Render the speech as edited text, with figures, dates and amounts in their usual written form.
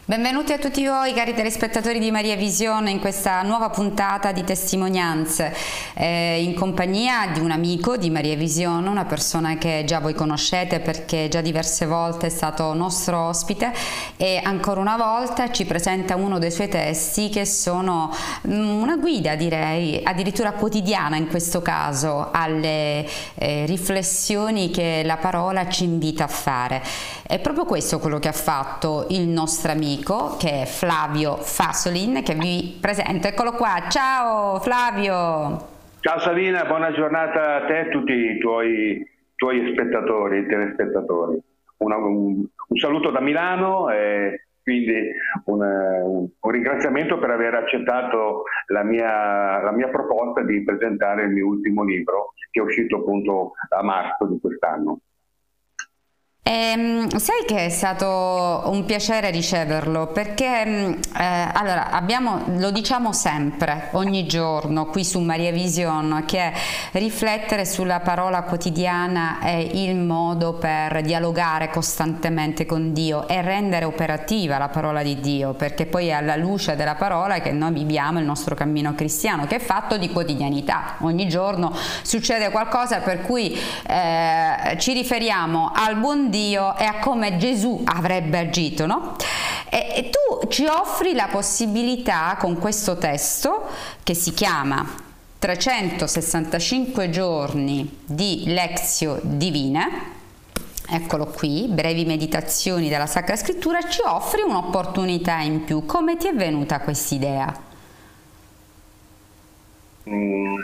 Benvenuti a tutti voi cari telespettatori di Maria Vision in questa nuova puntata di testimonianze in compagnia di un amico di Maria Vision, una persona che già voi conoscete perché già diverse volte è stato nostro ospite e ancora una volta ci presenta uno dei suoi testi che sono una guida, direi addirittura quotidiana in questo caso, alle riflessioni che la parola ci invita a fare. È proprio questo quello che ha fatto il nostro amico, che è Flavio Fasolin, che vi presento. Eccolo qua. Ciao Flavio! Ciao Savina, buona giornata a te e a tutti i tuoi spettatori, telespettatori. Un saluto da Milano e quindi un ringraziamento per aver accettato la mia proposta di presentare il mio ultimo libro, che è uscito appunto a marzo di quest'anno. Sai che è stato un piacere riceverlo perché allora lo diciamo sempre, ogni giorno qui su Maria Vision, che riflettere sulla parola quotidiana è il modo per dialogare costantemente con Dio e rendere operativa la parola di Dio, perché poi è alla luce della parola che noi viviamo il nostro cammino cristiano, che è fatto di quotidianità. Ogni giorno succede qualcosa per cui ci riferiamo al buon Dio e a come Gesù avrebbe agito, no? E tu ci offri la possibilità con questo testo che si chiama 365 giorni di Lectio Divine, eccolo qui, brevi meditazioni della Sacra Scrittura, ci offri un'opportunità in più. Come ti è venuta quest'idea?